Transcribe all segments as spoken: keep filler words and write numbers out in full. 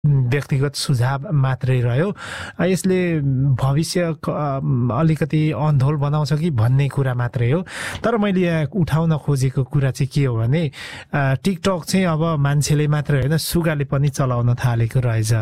व्यक्तिगत सुझाव मात्रै रह्यो। यसले भविष्य अलिकति अन्धोल बनाउँछ कि भन्ने कुरा मात्रै हो। तर मैले यहाँ उठाउन खोजेको कुरा चाहिँ के हो भने टिकटक चाहिँ अब मान्छेले मात्रै होइन सुगाले पनि चलाउन थालेको रहेछ।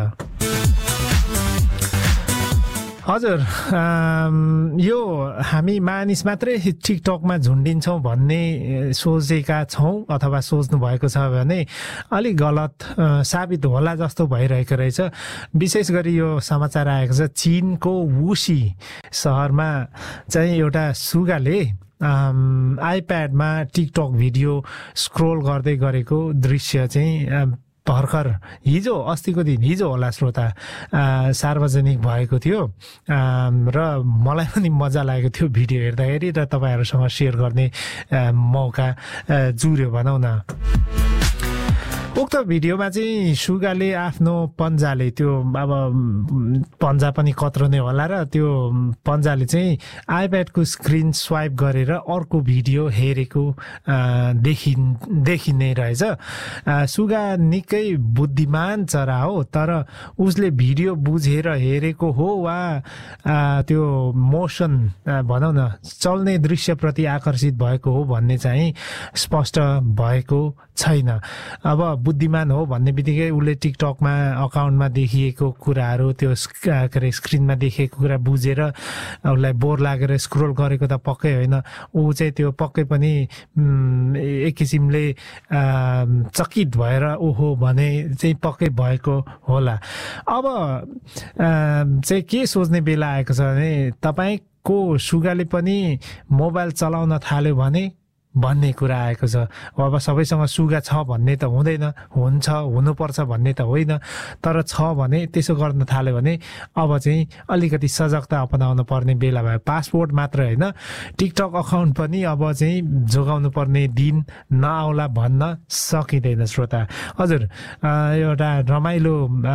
हजुर, यो हामी मानिस मात्रै टिकटकमा झुन्डिन्छौँ भन्ने सोचेका छौँ अथवा सोच्नु भएको छ भने अलिक गलत साबित होला जस्तो भइरहेको रहेछ। विशेष गरी यो समाचार आएको छ चीनको वुसी सहरमा चाहिँ एउटा सुगाले आइप्याडमा टिकटक भिडियो स्क्रोल गर्दै गरेको दृश्य चाहिँ भर्खर हिजो अस्तिको दिन हिजो होला श्रोता सार्वजनिक भएको थियो र मलाई पनि मजा लागेको थियो भिडियो हेर्दाखेरि र तपाईँहरूसँग सेयर गर्ने मौका जुर्यो भनौँ न। उक्त भिडियोमा चाहिँ सुगाले आफ्नो पन्जाले त्यो अब पन्जा पनि कत्रो नै होला र त्यो पन्जाले चाहिँ आइप्याडको स्क्रिन स्वाइप गरेर अर्को भिडियो हेरेको देखिन् देखिने रहेछ। सुगा निकै बुद्धिमान चरा हो, तर उसले भिडियो बुझेर हेरेको हो वा त्यो मोसन भनौँ न चल्ने दृश्यप्रति आकर्षित भएको हो भन्ने चाहिँ स्पष्ट भएको छैन। अब बुद्धिमान हो भन्ने बित्तिकै उसले टिकटकमा अकाउन्टमा देखिएको कुराहरू त्यो के अरे स्क्रिनमा देखेको कुरा बुझेर उसलाई बोर लागेर स्क्रोल गरेको त पक्कै होइन। ऊ चाहिँ त्यो पक्कै पनि एक किसिमले चकित भएर ओहो भने चाहिँ पक्कै भएको होला। अब चाहिँ के सोच्ने बेला आएको छ भने तपाईँको सुगाले पनि मोबाइल चलाउन थाल्यो भने भन्ने कुरा आएको छ। अब सबैसँग सुगा छ भन्ने त हुँदैन, हुन्छ हुनुपर्छ भन्ने त होइन, तर छ भने त्यसो गर्न थाल्यो भने अब चाहिँ अलिकति सजगता अपनाउनु पर्ने बेला भयो। पासपोर्ट मात्र होइन टिकटक अकाउन्ट पनि अब चाहिँ जोगाउनु पर्ने दिन नआउला भन्न सकिँदैन श्रोता। हजुर, एउटा रमाइलो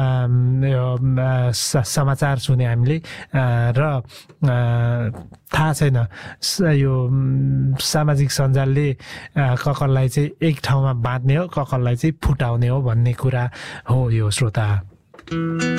समाचार सुने हामीले र थाहा छैन यो सामाजिक सञ्जालले ककललाई चाहिँ एक ठाउँमा बाँध्ने हो ककललाई चाहिँ फुटाउने हो भन्ने कुरा हो यो श्रोता।